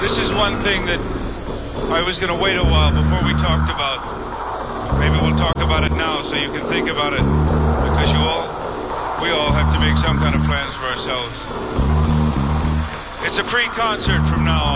This is one thing that I was going to wait a while before we talked about. Maybe we'll talk about it now so you can think about it. Because we all have to make some kind of plans for ourselves. It's a pre-concert from now